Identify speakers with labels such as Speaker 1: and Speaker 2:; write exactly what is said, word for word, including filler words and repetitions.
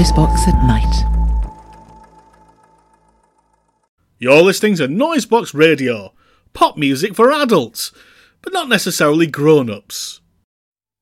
Speaker 1: Noisebox at Night.
Speaker 2: You're listening to Noisebox Radio, pop music for adults, but not necessarily grown-ups.